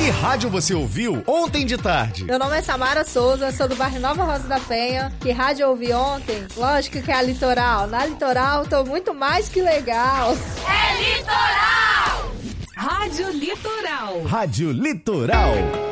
Que rádio você ouviu ontem de tarde? Meu nome é Samara Souza, sou do bairro Nova Rosa da Penha. Que rádio eu ouvi ontem? Lógico que é a Litoral. Na Litoral, tô muito mais que legal. É Litoral! Rádio Litoral. Rádio Litoral.